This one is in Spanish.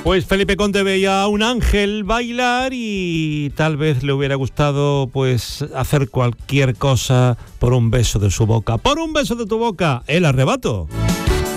Pues Felipe Conde veía a un ángel bailar y tal vez le hubiera gustado pues hacer cualquier cosa por un beso de su boca. Por un beso de tu boca, el arrebato.